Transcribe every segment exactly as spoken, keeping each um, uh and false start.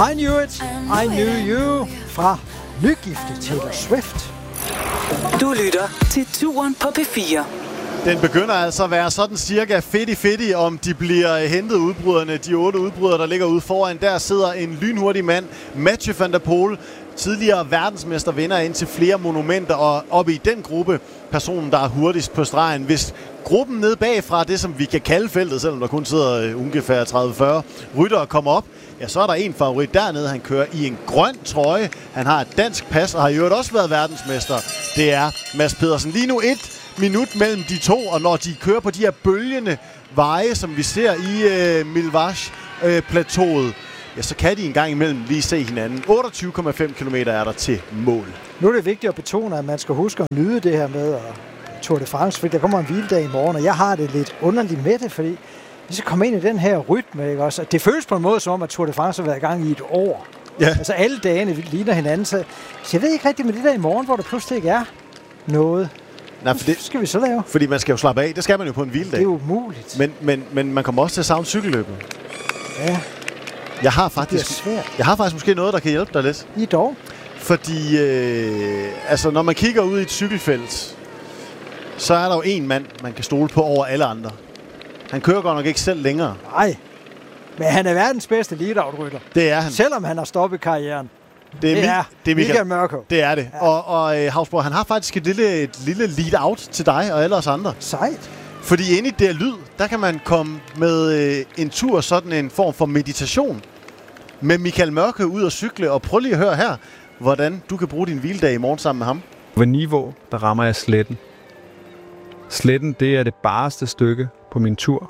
I Knew It, I Knew You fra nygifte Taylor Swift. Du lytter til Touren på P fire. Den begynder altså at være sådan cirka fifty-fifty, om de bliver hentet udbryderne. De otte udbrydere, der ligger ude foran. Der sidder en lynhurtig mand, Mathieu van der Poel, tidligere verdensmester, vinder ind til flere monumenter, og oppe i den gruppe, personen, der er hurtigst på stregen. Hvis gruppen nede bagfra, det som vi kan kalde feltet, selvom der kun sidder ungefær tredive til fyrre ryttere, kommer op, ja, så er der en favorit dernede. Han kører i en grøn trøje. Han har et dansk pas og har i øvrigt også været verdensmester. Det er Mads Pedersen. Lige nu et minut mellem de to, og når de kører på de her bølgende veje, som vi ser i øh, Milvash-plateauet, øh, ja, så kan de en gang imellem lige se hinanden. otteogtyve komma fem kilometer er der til mål. Nu er det vigtigt at betone, at man skal huske at nyde det her med Tour de France, fordi der kommer en hviledag i morgen, og jeg har det lidt underligt med det, fordi vi skal komme ind i den her rytme, ikke også? Det føles på en måde som om, at Tour de France har været i gang i et år. Ja. Altså alle dagene ligner hinanden, så, så jeg ved ikke rigtigt med det der i morgen, hvor der pludselig ikke er noget. Nej, for det skal vi så lave? Fordi man skal jo slappe af. Det skal man jo på en hviledag. Det er jo umuligt. Men, men, men man kommer også til at savne cykelløbet. Ja. Jeg har faktisk, jeg har faktisk måske noget, der kan hjælpe dig lidt. I dog? Fordi, øh, altså når man kigger ud i et cykelfelt, så er der jo en mand, man kan stole på over alle andre. Han kører godt nok ikke selv længere. Nej, men han er verdens bedste lead-out-rytter. Det er han. Selvom han har stoppet karrieren. Det er, det er, det er Michael Mørkøv. Det er det. Ja. Og, og øh, Havsborg, han har faktisk et lille, et lille lead-out til dig og alle os andre. Sejt. Fordi inde i det lyd, der kan man komme med øh, en tur, sådan en form for meditation. Med Michael Mørkøv ud og cykle. Og prøv lige at høre her, hvordan du kan bruge din hviledag i morgen sammen med ham. Ved niveau, der rammer jeg sletten. Sletten, det er det bareste stykke på min tur.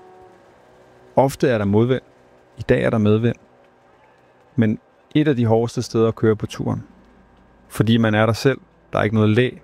Ofte er der modvind. I dag er der medvind. Men et af de hårdeste steder at køre på turen. Fordi man er der selv. Der er ikke noget læ.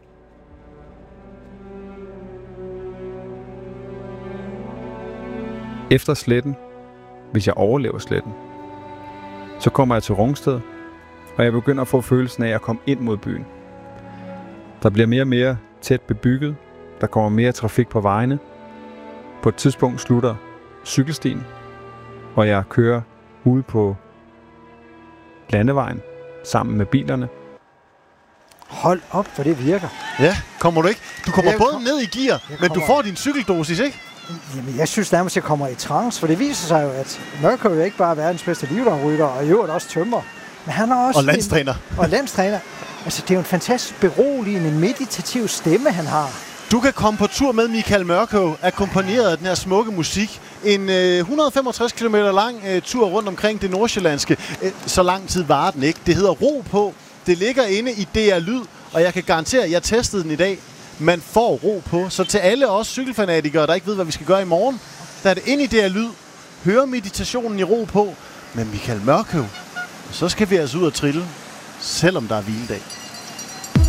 Efter sletten, hvis jeg overlever sletten, så kommer jeg til Rungsted, og jeg begynder at få følelsen af at komme ind mod byen. Der bliver mere og mere tæt bebygget. Der kommer mere trafik på vejene. På et tidspunkt slutter cykelstien, og jeg kører ude på landevejen sammen med bilerne. Hold op, for det virker. Ja, kommer du ikke? Du kommer jeg både kom... ned i gear, men kommer... du får din cykeldosis, ikke? Jamen, jeg synes nærmest, jeg kommer i trance, for det viser sig jo, at Mørkøv er ikke bare verdens bedste livsrytter, og i øvrigt også tømmer. Men han er også og landstræner. En... Og landstræner. Altså, det er jo en fantastisk beroligende, meditativ stemme, han har. Du kan komme på tur med Michael Mørkøv, akkompagneret af den her smukke musik. En øh, et hundrede og femogtres kilometer lang øh, tur rundt omkring det nordsjællandske. Øh, så lang tid varer den ikke. Det hedder Ro på. Det ligger inde i D R Lyd, og jeg kan garantere, at jeg testede den i dag. Man får ro på. Så til alle os cykelfanatikere, der ikke ved, hvad vi skal gøre i morgen, der er det inde i D R Lyd. Hør meditationen i Ro på med Michael Mørkøv. Og så skal vi altså ud og trille, selvom der er hviledag.